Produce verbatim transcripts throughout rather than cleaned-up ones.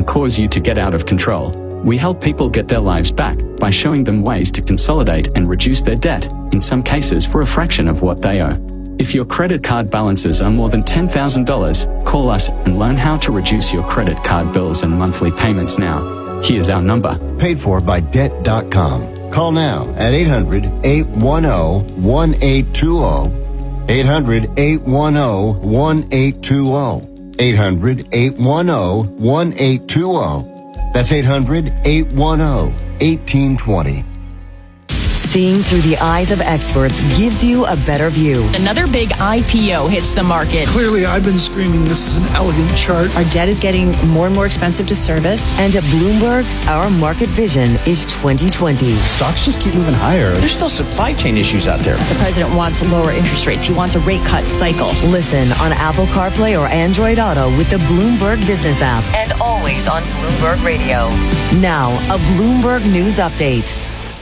cause you to get out of control. We help people get their lives back by showing them ways to consolidate and reduce their debt, in some cases for a fraction of what they owe. If your credit card balances are more than ten thousand dollars, call us and learn how to reduce your credit card bills and monthly payments now. Here's our number. Paid for by debt dot com. Call now at eight hundred, eight one zero, one eight two zero. eight hundred, eight one zero, one eight two zero. eight hundred, eight one zero, one eight two zero. That's eight hundred, eight one zero, one eight two zero. Seeing through the eyes of experts gives you a better view. Another big I P O hits the market. Clearly, I've been screaming this is an elegant chart. Our debt is getting more and more expensive to service. And at Bloomberg, our market vision is twenty twenty. Stocks just keep moving higher. There's still supply chain issues out there. The president wants lower interest rates. He wants a rate cut cycle. Listen on Apple CarPlay or Android Auto with the Bloomberg Business app. And always on Bloomberg Radio. Now, a Bloomberg News Update.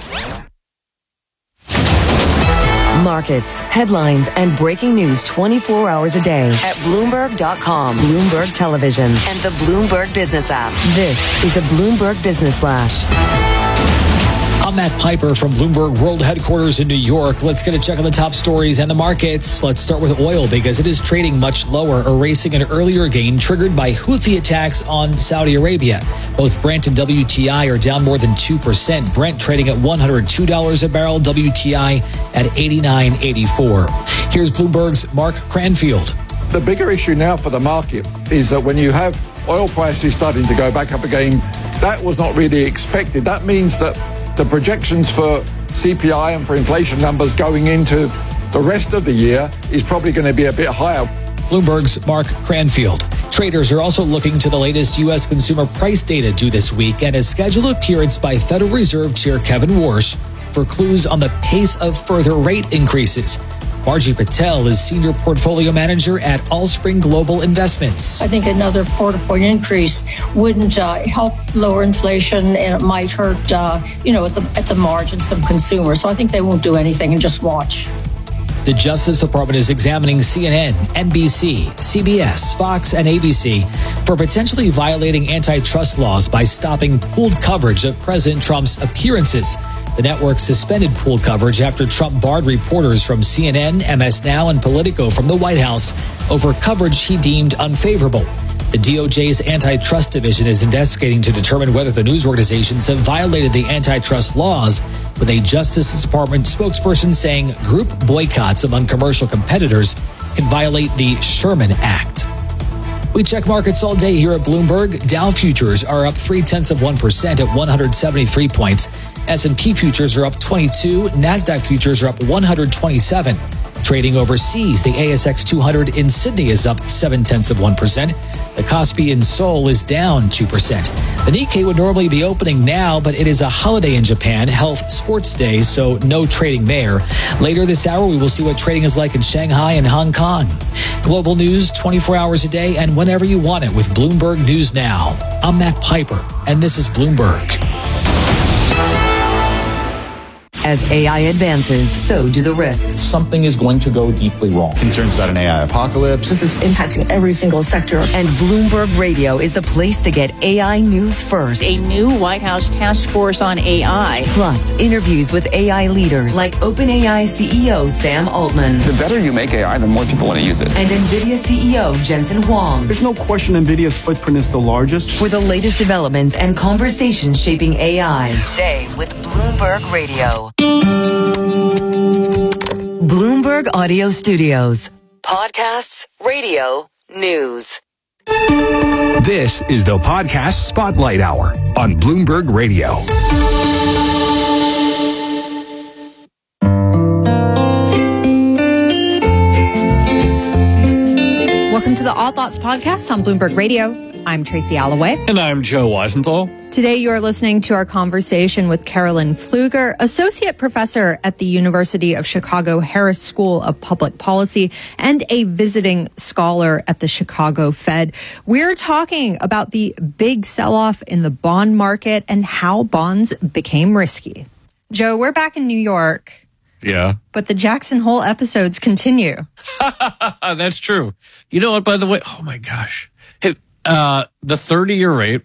Markets, headlines, and breaking news twenty-four hours a day at Bloomberg dot com, Bloomberg Television, and the Bloomberg Business app. This is a Bloomberg Business Flash. I'm Matt Piper from Bloomberg World Headquarters in New York. Let's get a check on the top stories and the markets. Let's start with oil because it is trading much lower, erasing an earlier gain triggered by Houthi attacks on Saudi Arabia. Both Brent and W T I are down more than two percent. Brent trading at one hundred two dollars a barrel, W T I at eighty-nine eighty-four. Here's Bloomberg's Mark Cranfield. The bigger issue now for the market is that when you have oil prices starting to go back up again, that was not really expected. That means that the projections for C P I and for inflation numbers going into the rest of the year is probably going to be a bit higher. Bloomberg's Mark Cranfield. Traders are also looking to the latest U S consumer price data due this week and a scheduled appearance by Federal Reserve Chair Kevin Warsh for clues on the pace of further rate increases. Margie Patel is Senior Portfolio Manager at Allspring Global Investments. I think another quarter point increase wouldn't uh, help lower inflation, and it might hurt, uh, you know, at the, at the margin some consumers. So I think they won't do anything and just watch. The Justice Department is examining C N N, N B C, C B S, Fox, and A B C for potentially violating antitrust laws by stopping pooled coverage of President Trump's appearances. The network suspended pooled coverage after Trump barred reporters from C N N, M S Now, and Politico from the White House over coverage he deemed unfavorable. The D O J's Antitrust Division is investigating to determine whether the news organizations have violated the antitrust laws, with a Justice Department spokesperson saying group boycotts among commercial competitors can violate the Sherman Act. We check markets all day here at Bloomberg. Dow futures are up three-tenths of one percent at one hundred seventy-three points. S and P futures are up twenty-two. NASDAQ futures are up one hundred twenty-seven. Trading overseas, the A S X two hundred in Sydney is up seven-tenths of one percent. The Kospi in Seoul is down two percent. The Nikkei would normally be opening now, but it is a holiday in Japan, Health Sports Day, so no trading there. Later this hour, we will see what trading is like in Shanghai and Hong Kong. Global news twenty-four hours a day and whenever you want it with Bloomberg News Now. I'm Matt Piper, and this is Bloomberg. As A I advances, so do the risks. Something is going to go deeply wrong. Concerns about an A I apocalypse. This is impacting every single sector. And Bloomberg Radio is the place to get A I news first. A new White House task force on A I. Plus, interviews with A I leaders like OpenAI C E O Sam Altman. The better you make A I, the more people want to use it. And NVIDIA C E O Jensen Huang. There's no question NVIDIA's footprint is the largest. For the latest developments and conversations shaping A I, stay with Bloomberg Radio. Bloomberg Audio Studios. Podcasts, radio, news. This is the Podcast Spotlight Hour on Bloomberg Radio. Welcome to the Odd Lots Podcast on Bloomberg Radio. I'm Tracy Alloway. And I'm Joe Weisenthal. Today you are listening to our conversation with Carolyn Pfluger, Associate Professor at the University of Chicago Harris School of Public Policy and a visiting scholar at the Chicago Fed. We're talking about the big sell-off in the bond market and how bonds became risky. Joe, we're back in New York. Yeah. But the Jackson Hole episodes continue. That's true. You know what, by the way? Oh, my gosh. Hey, uh, the thirty-year rate